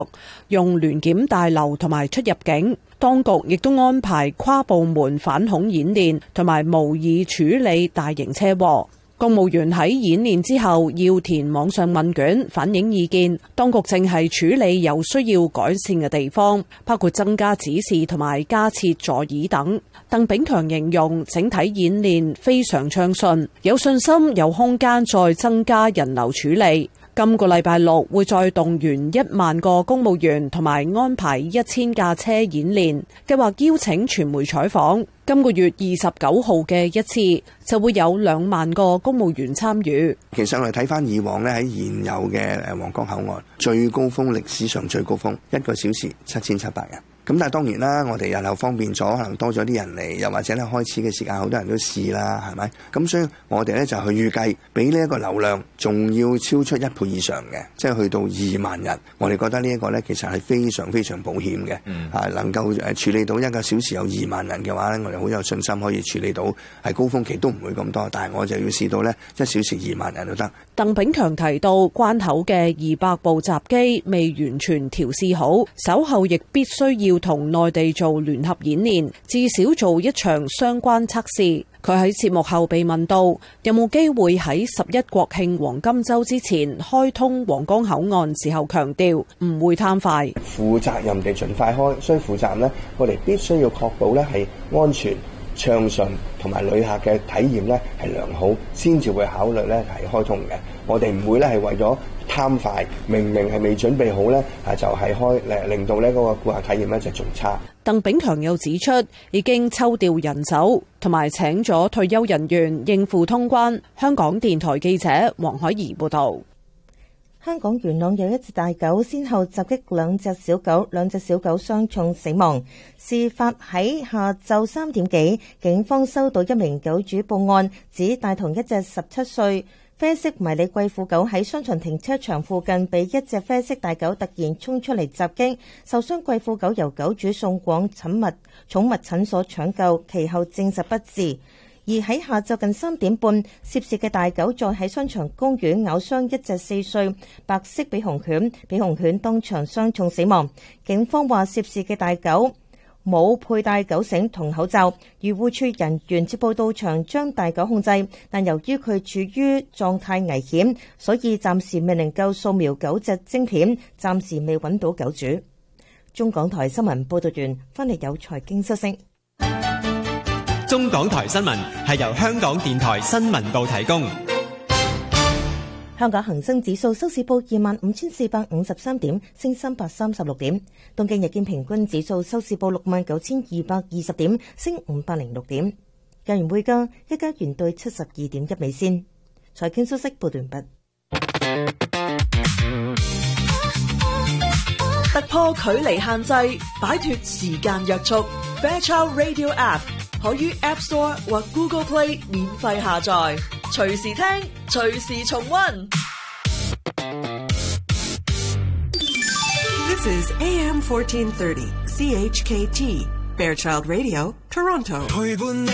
用聯檢大樓同埋出入境。當局亦都安排跨部門反恐演練同埋模擬處理大型車禍。公務員喺演練之後要填網上問卷反映意見，當局正係處理有需要改善嘅地方，包括增加指示同埋加設座椅等。鄧炳強形容整體演練非常暢順，有信心有空間再增加人流處理。今個禮拜六會再動員1萬個公務員同埋安排1000架車演練，計劃邀請傳媒採訪。今個月29號嘅一次就會有2萬個公務員參與。 其實我哋睇翻以往咧，喺現有嘅皇崗口岸最高峰，歷史上最高峰1個小時7700人。咁但係當然啦，我哋人流方便咗，可能多咗啲人嚟，又或者咧開始嘅時間好多人都試啦，係咪？咁所以我哋咧就去預計比呢一個流量仲要超出1倍以上嘅，即係去到2萬人。我哋覺得呢一個咧其實係非常非常保險嘅，能夠處理到1個小時有2萬人嘅話咧，我哋好有信心可以處理到，係高峰期都唔會咁多，但係我就要試到咧1小時2萬人都得。 鄧炳強提到，關口嘅200部閘機未完全調試好，稍後亦必須要同內地做聯合演練，至少做一場相關測試。佢喺節目後被問到有冇機會喺11國慶黃金週之前開通皇崗口岸時候，強調唔會貪快， 負責任地盡快開。所以負責任呢，我哋必須要確保呢係安全暢順，同埋旅客嘅體驗呢係良好，先至會考慮呢係開通嘅。我哋唔會呢係為咗貪快，明明係未準備好呢，就係開令到呢嗰個顧客體驗呢就仲差。 鄧炳強又指出，已經抽調人手，同埋請咗退休人員應付通關。香港電台記者黃海怡報道。 香港元朗有一隻大狗先後襲擊2隻小狗，兩隻小狗傷重死亡。事發喺下晝3點幾，警方收到一名狗主報案，指帶同一隻17歲啡色迷你貴婦狗喺商場停車場附近被一隻啡色大狗突然衝出嚟襲擊，受傷貴婦狗由狗主送往寵物診所搶救，其後證實不治。而喺下晝近3點半，涉事嘅大狗再喺商場公園咬傷一隻4歲白色比熊犬，比熊犬當場傷重死亡。警方話涉事嘅大狗冇佩戴狗繩同口罩，漁護處人員接報到場將大狗控制，但由於佢處於狀態危險，所以暫時未能夠掃描狗隻晶片，暫時未揾到狗主。中港台新聞報道完，翻嚟有財經消息。 中港台新聞係由香港電台新聞部提供。 香港恒生指數收市報25,453點，升336點。東京日經平均指數收市報69,220點，升506點。日元匯價一加元兌72.1美仙。財經消息報完畢。 突破距離限制，擺脫時間約束。Fairchild Radio App 可於 App Store 或 Google Play 免費下載，隨時聽，隨時重溫。 This is AM 1430 CHKT Fairchild Radio, Toronto.